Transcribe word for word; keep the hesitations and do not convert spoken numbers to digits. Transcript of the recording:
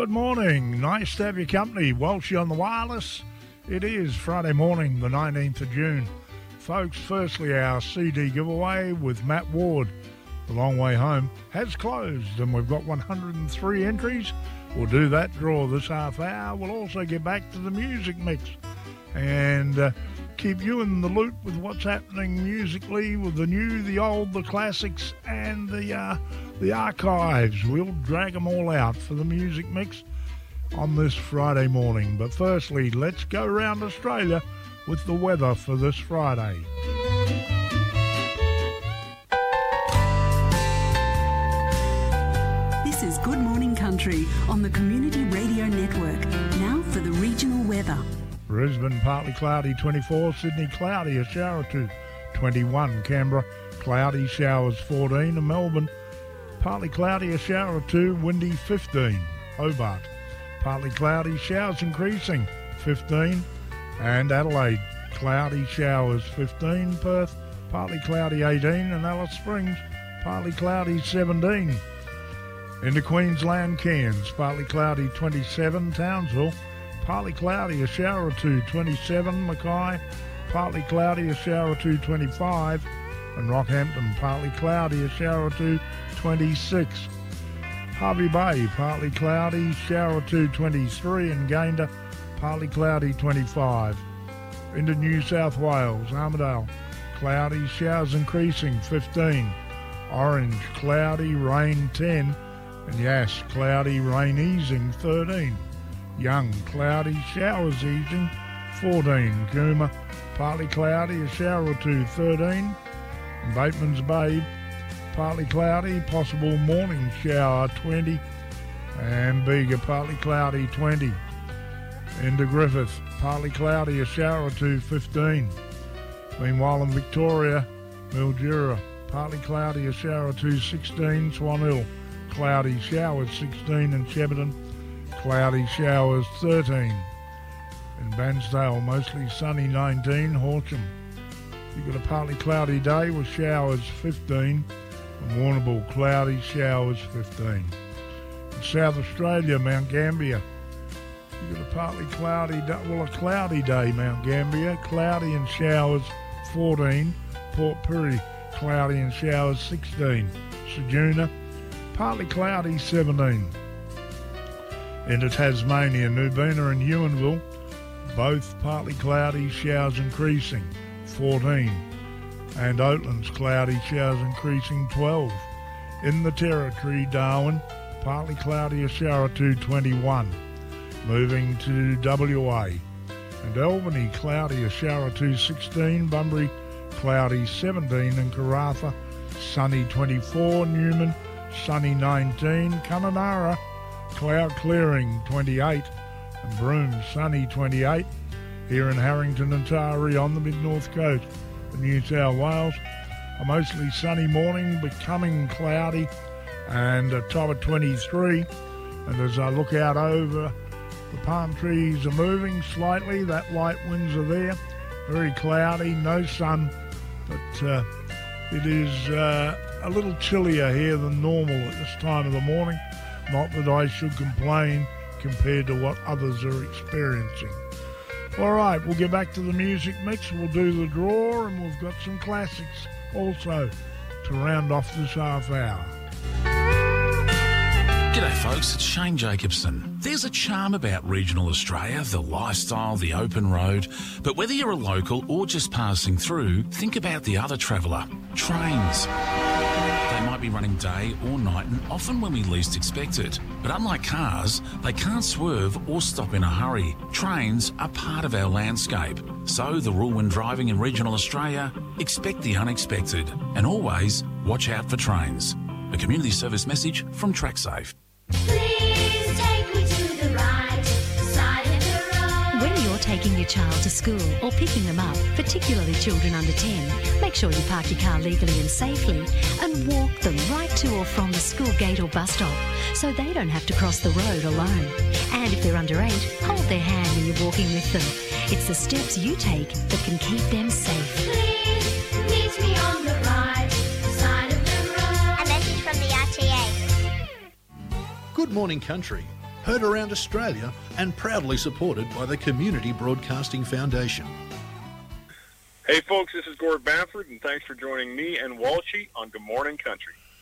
Good morning. Nice to have your company. Walshy on the wireless. It is Friday morning, the nineteenth of June. Folks, firstly, our C D giveaway with Matt Ward, The Long Way Home, has closed, and we've got one hundred three entries. We'll do that draw this half hour. We'll also get back to the music mix and uh, keep you in the loop with what's happening musically with the new, the old, the classics, and the uh, the archives. We'll drag them all out for the music mix on this Friday morning. But firstly, let's go around Australia with the weather for this Friday. This is Good Morning Country on the Community Radio Network. Now for the regional weather. Brisbane, partly cloudy, twenty-four. Sydney, cloudy, a shower or two, twenty-one. Canberra, cloudy, showers, fourteen. And Melbourne, partly cloudy, a shower or two, windy, fifteen. Hobart, partly cloudy, showers increasing, fifteen. And Adelaide, cloudy, showers, fifteen. Perth, partly cloudy, eighteen. And Alice Springs, partly cloudy, seventeen. Into Queensland, Cairns, partly cloudy, twenty-seven. Townsville, partly cloudy, a shower or two, twenty-seven. Mackay, partly cloudy, a shower or two, twenty-five. And Rockhampton, partly cloudy, a shower or two, twenty-six. Hervey Bay, partly cloudy, shower or two, twenty-three. And Gayndah, partly cloudy, twenty-five. Into New South Wales, Armidale, cloudy, showers increasing, fifteen. Orange, cloudy, rain, ten. And Yass, cloudy, rain easing, thirteen. Young, cloudy, showers easing, fourteen. Cooma, partly cloudy, a shower or two, thirteen. And Bateman's Bay, partly cloudy, possible morning shower, twenty. And Bega, partly cloudy, twenty. Into Griffith, partly cloudy, a shower or two, fifteen. Meanwhile in Victoria, Mildura, partly cloudy, a shower or two, sixteen. Swan Hill, cloudy, showers, sixteen. And Shepparton, cloudy, showers, thirteen. In Bansdale, mostly sunny, nineteen. Horsham, you've got a partly cloudy day with showers, fifteen. And Warrnambool, cloudy, showers, fifteen. In South Australia, Mount Gambier, you've got a partly cloudy day, well, a cloudy day, Mount Gambier, cloudy and showers, fourteen. Port Pirie, cloudy and showers, sixteen. Ceduna, partly cloudy, seventeen. Into Tasmania, Nubina and Ewanville, both partly cloudy, showers increasing, fourteen. And Oatlands, cloudy, showers increasing, twelve. In the Territory, Darwin, partly cloudy, a shower or two, twenty-one. Moving to W A. And Albany, cloudy, a shower or two, sixteen. Bunbury, cloudy, seventeen. And Karratha, sunny, twenty-four. Newman, sunny, nineteen. Kununurra, cloud clearing, twenty-eight. And Broome, sunny, twenty-eight. Here in Harrington and Taree on the mid-north coast of New South Wales, a mostly sunny morning, becoming cloudy, and a top of twenty-three. And as I look out over, the palm trees are moving slightly, that light winds are there, very cloudy, no sun, but uh, it is uh, a little chillier here than normal at this time of the morning. Not that I should complain compared to what others are experiencing. All right, we'll get back to the music mix. We'll do the draw, and we've got some classics also to round off this half hour. G'day folks, it's Shane Jacobson. There's a charm about regional Australia, the lifestyle, the open road. But whether you're a local or just passing through, think about the other traveller, trains. They might be running day or night and often when we least expect it. But unlike cars, they can't swerve or stop in a hurry. Trains are part of our landscape. So the rule when driving in regional Australia, expect the unexpected. And always watch out for trains. A community service message from TrackSafe. Please take me to the right side of the road. When you're taking your child to school or picking them up, particularly children under ten, make sure you park your car legally and safely and walk them right to or from the school gate or bus stop so they don't have to cross the road alone. And if they're under eight, hold their hand when you're walking with them. It's the steps you take that can keep them safe. Please meet me on the right side of the road. A message from the R T A. Good morning, country. heard around Australia and proudly supported by the Community Broadcasting Foundation. Hey folks, this is Gord Bamford, and thanks for joining me and Walshy on Good Morning Country.